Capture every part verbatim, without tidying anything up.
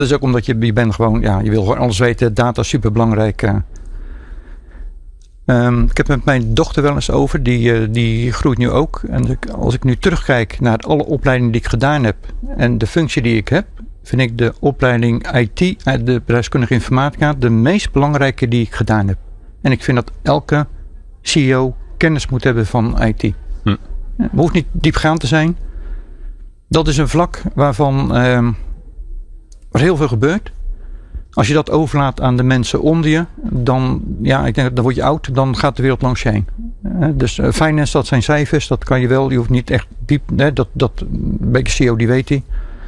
Dat is ook omdat je, je bent gewoon, ja, je wil gewoon alles weten. Data is super belangrijk. Uh. Um, ik heb het met mijn dochter wel eens over. Die, uh, die groeit nu ook. En als ik nu terugkijk naar alle opleidingen die ik gedaan heb. En de functie die ik heb. Vind ik de opleiding I T, de bedrijfskundige informatica, de meest belangrijke die ik gedaan heb. En ik vind dat elke C E O kennis moet hebben van I T. Hm. Het hoeft niet diepgaand te zijn. Dat is een vlak waarvan um, er heel veel gebeurt. Als je dat overlaat aan de mensen onder je, dan, ja, ik denk, dan word je oud, dan gaat de wereld langs je heen. Uh, dus uh, finance, dat zijn cijfers, dat kan je wel, je hoeft niet echt diep, hè, dat, dat, een beetje C E O, die weet die.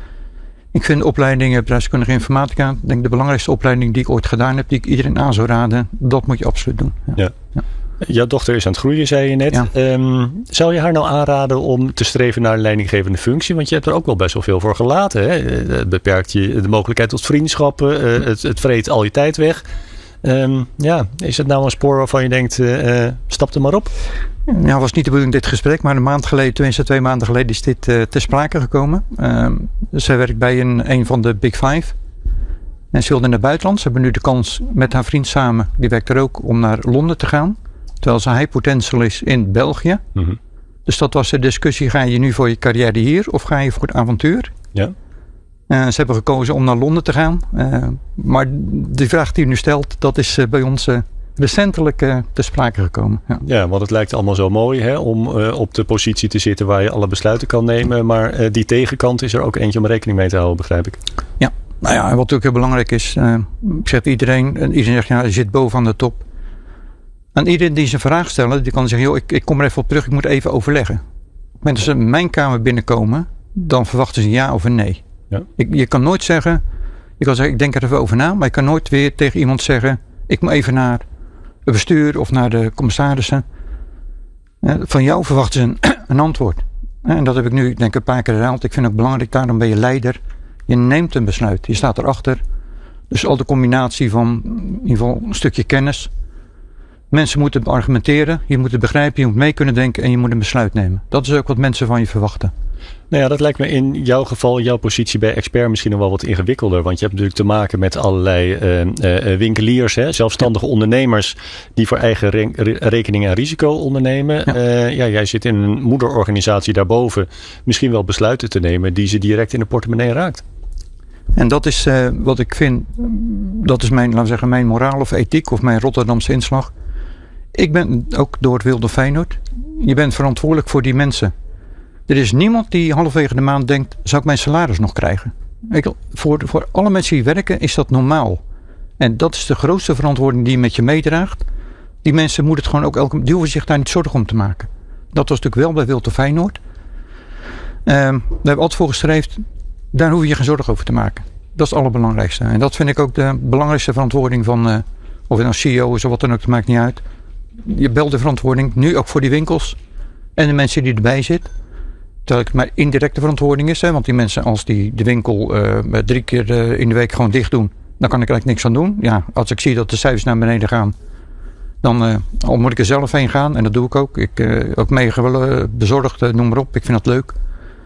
Ik vind de opleiding bedrijfskundige informatica, ik denk de belangrijkste opleiding die ik ooit gedaan heb, die ik iedereen aan zou raden, dat moet je absoluut doen. Ja. Ja. Ja. Jouw dochter is aan het groeien, zei je net. Ja. Um, zou je haar nou aanraden om te streven naar een leidinggevende functie? Want je hebt er ook wel best wel veel voor gelaten. Hè? Het beperkt je de mogelijkheid tot vriendschappen. Uh, het, het vreet al je tijd weg. Um, ja, is het nou een spoor waarvan je denkt, uh, stap er maar op? Ja, was niet de bedoeling dit gesprek, maar een maand geleden, tenminste twee maanden geleden, is dit uh, ter sprake gekomen. Uh, zij werkt bij een, een van de Big Five. En ze wilde naar het buitenland. Ze hebben nu de kans met haar vriend samen, die werkt er ook, om naar Londen te gaan. Terwijl ze high potential is in België. Mm-hmm. Dus dat was de discussie. Ga je nu voor je carrière hier of ga je voor het avontuur? Ja. Uh, ze hebben gekozen om naar Londen te gaan. Uh, maar die vraag die u nu stelt, dat is uh, bij ons uh, recentelijk uh, ter sprake gekomen. Ja. ja, want het lijkt allemaal zo mooi hè, om uh, op de positie te zitten waar je alle besluiten kan nemen. Maar uh, die tegenkant is er ook eentje om rekening mee te houden, begrijp ik. Ja, nou ja, en wat natuurlijk heel belangrijk is. Uh, ik zeg iedereen, iedereen zegt ja, je zit bovenaan de top. En iedereen die zijn vraag stelt, die kan zeggen, joh, ik, ik kom er even op terug, ik moet even overleggen. Op het moment dat ze in mijn kamer binnenkomen, dan verwachten ze een ja of een nee. Ja. Ik, je kan nooit zeggen, je kan zeggen, ik denk er even over na, maar je kan nooit weer tegen iemand zeggen, ik moet even naar het bestuur of naar de commissarissen. Van jou verwachten ze een, een antwoord. En dat heb ik nu, ik denk, een paar keer herhaald. Ik vind het belangrijk, daarom ben je leider. Je neemt een besluit, je staat erachter. Dus al de combinatie van, in ieder geval een stukje kennis. Mensen moeten argumenteren, je moet het begrijpen, je moet mee kunnen denken en je moet een besluit nemen. Dat is ook wat mensen van je verwachten. Nou ja, dat lijkt me in jouw geval, jouw positie bij expert misschien nog wel wat ingewikkelder. Want je hebt natuurlijk te maken met allerlei uh, uh, winkeliers, hè, zelfstandige ondernemers die voor eigen re- rekening en risico ondernemen. Ja. Uh, ja, jij zit in een moederorganisatie daarboven misschien wel besluiten te nemen die ze direct in de portemonnee raakt. En dat is uh, wat ik vind, dat is mijn, laten we zeggen, mijn moraal of ethiek of mijn Rotterdamse inslag. Ik ben ook door het Wilde Feyenoord. Je bent verantwoordelijk voor die mensen. Er is niemand die halverwege de maand denkt, zou ik mijn salaris nog krijgen? Ik, voor, voor alle mensen die werken is dat normaal. En dat is de grootste verantwoording die je met je meedraagt. Die mensen moeten het gewoon ook elke, die hoeven zich daar niet zorgen om te maken. Dat was natuurlijk wel bij Wilde Feyenoord. Uh, daar hebben we altijd voor gestreefd. Daar hoef je geen zorgen over te maken. Dat is het allerbelangrijkste. En dat vind ik ook de belangrijkste verantwoording van, uh, of het nou C E O is of wat dan ook, dat maakt niet uit. Je belt de verantwoording, nu ook voor die winkels en de mensen die erbij zitten. Terwijl het maar indirecte verantwoording is. Hè, want die mensen, als die de winkel uh, drie keer uh, in de week gewoon dicht doen, dan kan ik er eigenlijk niks aan doen. Ja, als ik zie dat de cijfers naar beneden gaan, dan uh, al moet ik er zelf heen gaan. En dat doe ik ook. Ik uh, ook mee uh, bezorgd, uh, noem maar op. Ik vind dat leuk.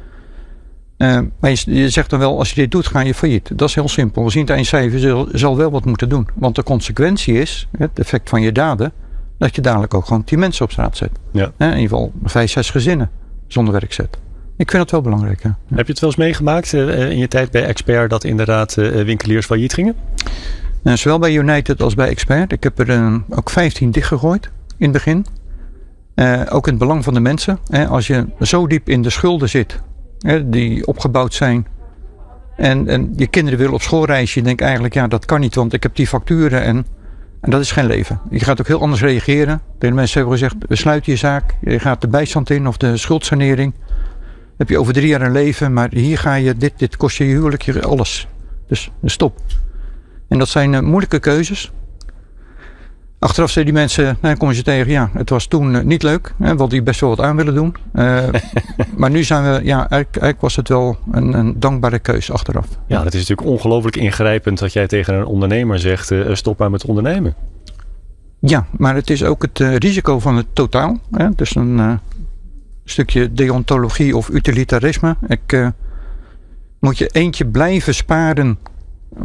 Uh, maar je, je zegt dan wel, als je dit doet, ga je failliet. Dat is heel simpel. We zien het eindcijfer zal, zal wel wat moeten doen. Want de consequentie is, het effect van je daden, dat je dadelijk ook gewoon tien mensen op straat zet. Ja. In ieder geval vijf, zes gezinnen zonder werk zet. Ik vind dat wel belangrijk. Ja. Heb je het wel eens meegemaakt uh, in je tijd bij Expert dat inderdaad uh, winkeliers failliet gingen? Uh, zowel bij United als bij Expert. Ik heb er uh, ook vijftien dichtgegooid in het begin. Uh, ook in het belang van de mensen. Uh, als je zo diep in de schulden zit, uh, die opgebouwd zijn. En, en je kinderen willen op schoolreisje. Je denkt eigenlijk, ja, dat kan niet, want ik heb die facturen en En dat is geen leven. Je gaat ook heel anders reageren. De mensen hebben gezegd, we sluiten je zaak. Je gaat de bijstand in of de schuldsanering. Heb je over drie jaar een leven. Maar hier ga je, dit, dit kost je je huwelijk, je alles. Dus stop. En dat zijn uh, moeilijke keuzes. Achteraf zeiden die mensen, nou, dan kom je ze tegen. Ja, het was toen uh, niet leuk. Hè, want die best wel wat aan willen doen. Uh, maar nu zijn we, ja, eigenlijk, eigenlijk was het wel een, een dankbare keus achteraf. Ja, dat is natuurlijk ongelooflijk ingrijpend dat jij tegen een ondernemer zegt, uh, stop maar met ondernemen. Ja, maar het is ook het uh, risico van het totaal. Hè? Dus een uh, stukje deontologie of utilitarisme. Ik uh, moet je eentje blijven sparen